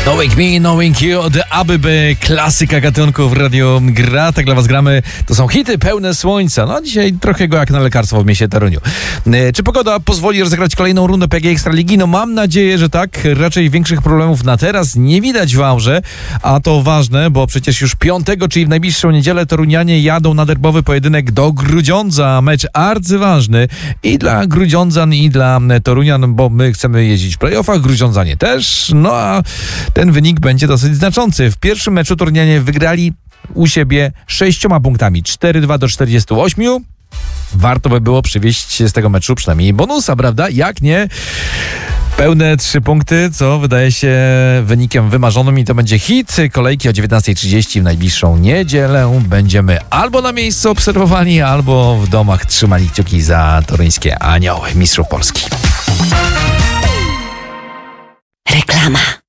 Knowing Me, Knowing You, The Abyby, klasyka gatunków Radio Gra. Tak dla was gramy. To są hity pełne słońca. No dzisiaj trochę go jak na lekarstwo w mieście Toruniu. Czy pogoda pozwoli rozegrać kolejną rundę PGE Ekstraligi? No mam nadzieję, że tak. Raczej większych problemów na teraz nie widać w aurze. A to ważne, bo przecież już 5, czyli w najbliższą niedzielę Torunianie jadą na derbowy pojedynek do Grudziądza. Mecz arcyważny i dla Grudziądzan, i dla Torunian, bo my chcemy jeździć w playoffach, Grudziądzanie też. No a ten wynik będzie dosyć znaczący. W pierwszym meczu Torunianie wygrali u siebie 6 punktami, 4-2 do 48. Warto by było przywieźć z tego meczu przynajmniej bonusa, prawda? Jak nie, pełne 3 punkty, co wydaje się wynikiem wymarzonym i to będzie hit. Kolejki o 19:30 w najbliższą niedzielę. Będziemy albo na miejscu obserwowani, albo w domach trzymali kciuki za toruńskie anioły mistrzów Polski. Reklama.